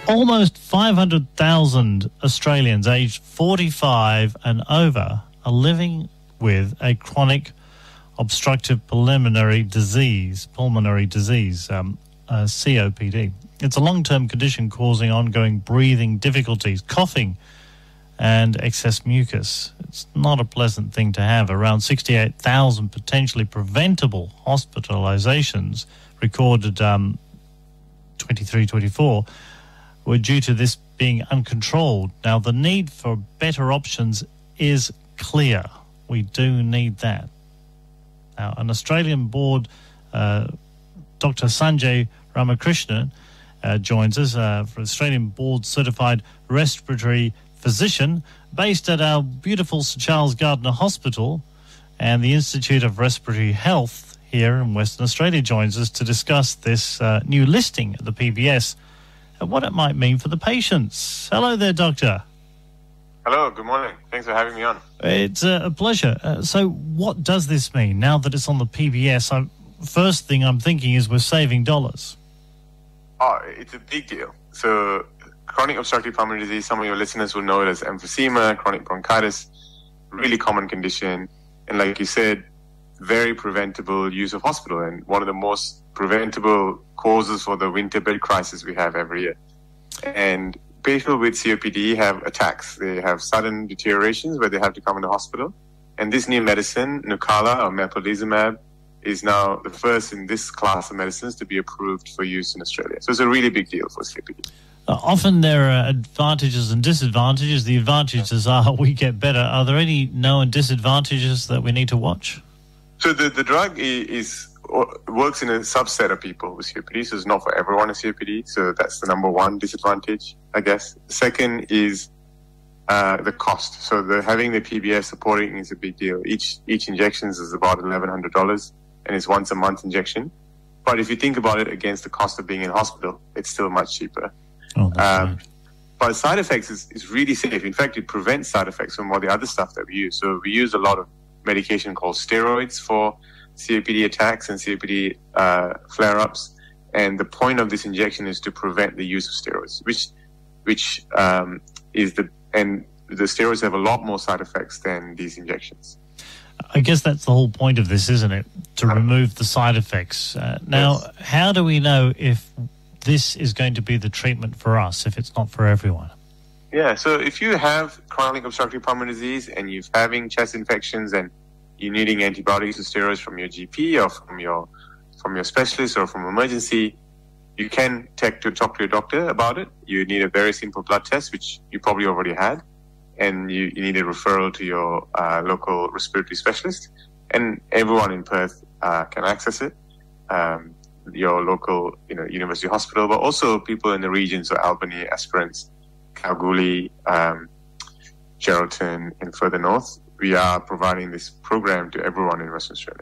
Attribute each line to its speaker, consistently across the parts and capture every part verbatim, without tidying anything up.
Speaker 1: Almost five hundred thousand Australians aged forty-five and over are living with a chronic obstructive pulmonary disease, pulmonary disease, um, uh, C O P D. It's a long-term condition causing ongoing breathing difficulties, coughing, and excess mucus. It's not a pleasant thing to have. Around sixty-eight thousand potentially preventable hospitalizations recorded um, twenty-three twenty-four were due to this being uncontrolled. Now, the need for better options is clear. We do need that. Now, an Australian board, uh, Doctor Sanjay Ramakrishnan, uh, joins us, uh, for Australian board certified respiratory physician based at our beautiful Sir Charles Gardner Hospital and the Institute of Respiratory Health here in Western Australia, joins us to discuss this uh, new listing at the P B S and what it might mean for the patients. Hello there, Doctor.
Speaker 2: Hello, good morning. Thanks for having me on.
Speaker 1: It's uh, a pleasure. Uh, so what does this mean now that it's on the P B S? I'm, first thing I'm thinking is we're saving dollars.
Speaker 2: Oh, it's a big deal. So chronic obstructive pulmonary disease, some of your listeners will know it as emphysema, chronic bronchitis, really common condition. And like you said, very preventable use of hospital and one of the most preventable causes for the winter bed crisis we have every year. And people with C O P D have attacks. They have sudden deteriorations where they have to come in the hospital. And this new medicine, Nucala or mepolizumab, is now the first in this class of medicines to be approved for use in Australia. So it's a really big deal for C O P D.
Speaker 1: Uh, often there are advantages and disadvantages. The advantages are we get better. Are there any known disadvantages that we need to watch?
Speaker 2: So the, the drug is, works in a subset of people with C O P D, so it's not for everyone with C O P D. So that's the number one disadvantage, I guess. The second is uh, the cost. So the, having the P B S supporting is a big deal. Each each injection is about eleven hundred dollars, and it's once a month injection. But if you think about it against the cost of being in hospital, it's still much cheaper.
Speaker 1: Oh, that's
Speaker 2: um,
Speaker 1: right.
Speaker 2: But side effects is, is really safe. In fact, it prevents side effects from all the other stuff that we use. So we use a lot of medication called steroids for C O P D attacks and C O P D uh, flare-ups. And the point of this injection is to prevent the use of steroids, which which um, is the, and the steroids have a lot more side effects than these injections.
Speaker 1: I guess that's the whole point of this, isn't it? To remove the side effects. Uh, now,
Speaker 2: Yes.
Speaker 1: how do we know if this is going to be the treatment for us, if it's not for everyone?
Speaker 2: Yeah, so if you have chronic obstructive pulmonary disease and you're having chest infections and you're needing antibiotics or steroids from your G P or from your from your specialist or from emergency, you can take to talk to your doctor about it. You need a very simple blood test, which you probably already had, and you, you need a referral to your uh, local respiratory specialist. And everyone in Perth uh, can access it. Um, your local, you know, university hospital, but also people in the regions of Albany, Esperance, Kalgoorlie, um, Geraldton, and further north. We are providing this program to everyone in Western Australia.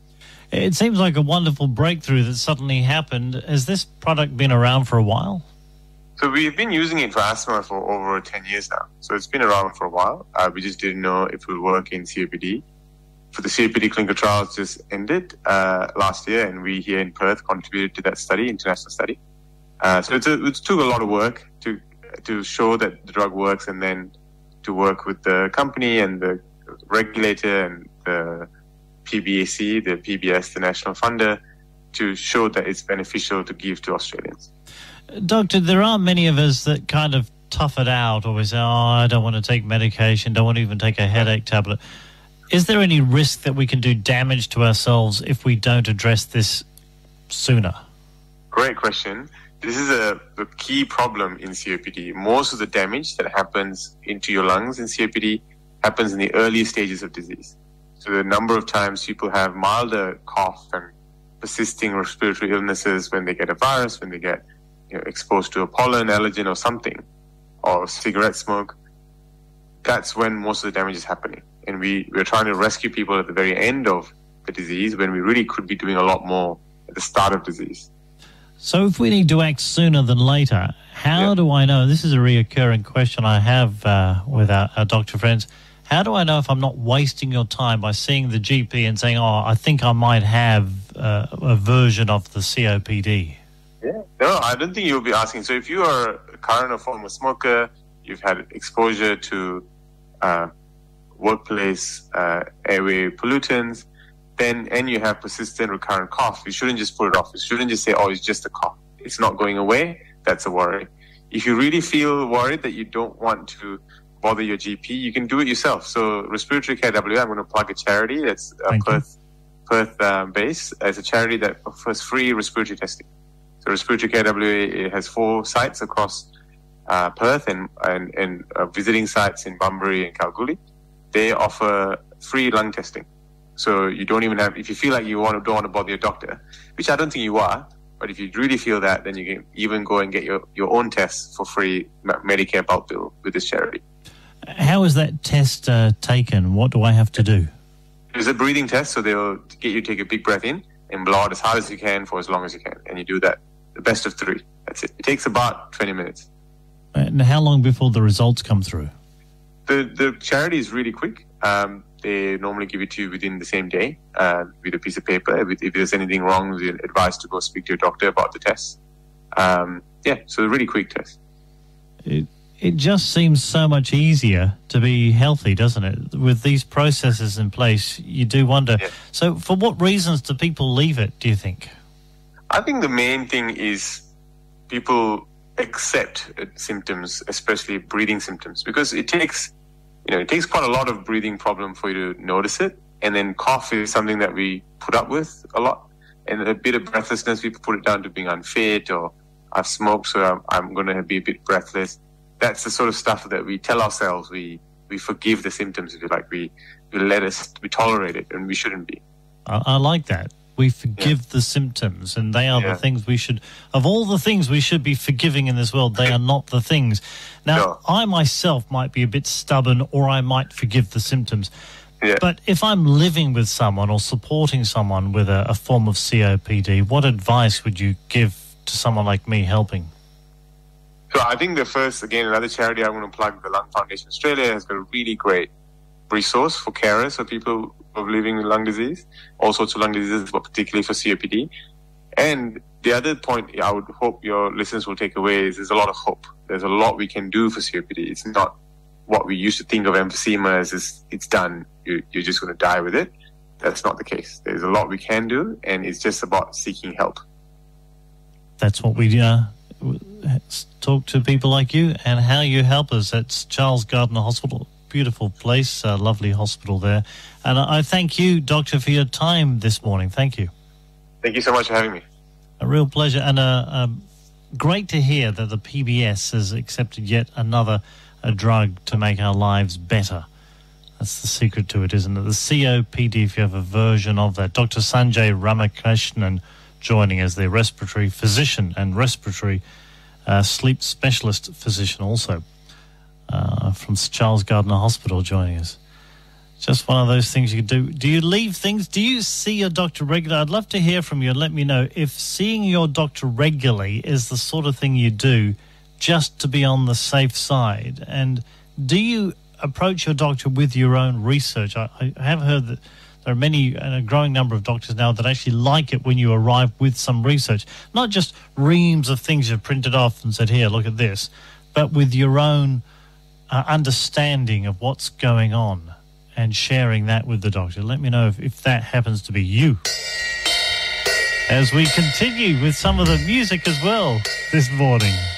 Speaker 1: It seems like a wonderful breakthrough that suddenly happened. Has this product been around for a while?
Speaker 2: So we've been using it for asthma for over ten years now. So it's been around for a while. Uh, we just didn't know if it would work in C O P D. For the C O P D clinical trials just ended uh, last year, and we here in Perth contributed to that study, international study. Uh, so it's a, it took a lot of work to to show that the drug works, and then to work with the company and the regulator and the P B A C, the P B S, the national funder, to show that it's beneficial to give to Australians.
Speaker 1: Doctor, there are many of us that kind of tough it out, or we say, oh, I don't want to take medication, don't want to even take a headache tablet. Is there any risk that we can do damage to ourselves if we don't address this sooner?
Speaker 2: Great question. This is a, a key problem in C O P D. Most of the damage that happens into your lungs in C O P D happens in the early stages of disease. So the number of times people have milder cough and persisting respiratory illnesses when they get a virus, when they get you know, exposed to a pollen allergen or something, or cigarette smoke, that's when most of the damage is happening. And we, we're trying to rescue people at the very end of the disease when we really could be doing a lot more at the start of disease.
Speaker 1: So if we need to act sooner than later, how yeah. do I know? This is a reoccurring question I have uh, with our, our doctor friends. How do I know if I'm not wasting your time by seeing the G P and saying, oh, I think I might have uh, a version of the C O P D?
Speaker 2: Yeah. No, I don't think you'll be asking. So if you are a current or former smoker, you've had exposure to uh, workplace uh, airway pollutants, then and you have persistent recurrent cough, you shouldn't just put it off. You shouldn't just say, oh, it's just a cough. It's not going away. That's a worry. If you really feel worried that you don't want to bother your G P, you can do it yourself. So Respiratory Care W A, I'm going to plug a charity that's uh, Perth, Perth uh, based. It's a charity that offers free respiratory testing. So Respiratory Care W A has four sites across uh, Perth and, and, and uh, visiting sites in Bunbury and Kalgoorlie. They offer free lung testing. So you don't even have, if you feel like you want to, don't want to bother your doctor, which I don't think you are, but if you really feel that, then you can even go and get your, your own tests for free Medicare bulk bill with this charity.
Speaker 1: How is that test uh, taken? What do I have to do?
Speaker 2: It's a breathing test, so they'll get you to take a big breath in and blow out as hard as you can for as long as you can. And you do that, the best of three. That's it. It takes about twenty minutes.
Speaker 1: And how long before the results come through?
Speaker 2: The the charity is really quick. Um, they normally give it to you within the same day uh, with a piece of paper. If, if there's anything wrong, you're advised to go speak to your doctor about the test. Um, yeah, so a really quick test.
Speaker 1: It, it just seems so much easier to be healthy, doesn't it? With these processes in place, you do wonder. Yeah. So for what reasons do people leave it, do you think?
Speaker 2: I think the main thing is people accept symptoms, especially breathing symptoms, because it takes... You know, it takes quite a lot of breathing problem for you to notice it. And then cough is something that we put up with a lot. And a bit of breathlessness, we put it down to being unfit, or I've smoked, so I'm, I'm going to be a bit breathless. That's the sort of stuff that we tell ourselves. We we forgive the symptoms, if you like. We, we let us, we tolerate it, and we shouldn't be.
Speaker 1: I, I like that. We forgive yeah. the symptoms, and they are yeah. the things we should, of all the things we should be forgiving in this world, they are not the things. Now, no. I myself might be a bit stubborn, or I might forgive the symptoms. Yeah. But if I'm living with someone or supporting someone with a, a form of C O P D, what advice would you give to someone like me helping?
Speaker 2: So I think the first, again, another charity I want to plug, the Lung Foundation Australia, has got a really great resource for carers, for people of living with lung disease, all sorts of lung diseases, but particularly for C O P D. And the other point I would hope your listeners will take away is there's a lot of hope. There's a lot we can do for C O P D. It's not what we used to think of emphysema as is, it's done, you, you're just going to die with it. That's not the case. There's a lot we can do, and it's just about seeking help.
Speaker 1: That's what we uh, talk to people like you and how you help us. It's Charles Gardner Hospital. Beautiful place, uh, lovely hospital there. And I thank you, Doctor, for your time this morning. Thank you.
Speaker 2: Thank you so much for having me.
Speaker 1: A real pleasure, and uh, um, great to hear that the P B S has accepted yet another a drug to make our lives better. That's the secret to it, isn't it? The C O P D, if you have a version of that. Doctor Sanjay Ramakrishnan joining as their respiratory physician and respiratory uh, sleep specialist physician also. Uh, from Charles Gardner Hospital joining us. Just one of those things you do. Do you leave things? Do you see your doctor regularly? I'd love to hear from you. Let me know if seeing your doctor regularly is the sort of thing you do just to be on the safe side. And do you approach your doctor with your own research? I, I have heard that there are many, and a growing number of doctors now that actually like it when you arrive with some research. Not just reams of things you've printed off and said, here, look at this, but with your own Uh, understanding of what's going on and sharing that with the doctor. Let me know if, if that happens to be you. As we continue with some of the music as well this morning.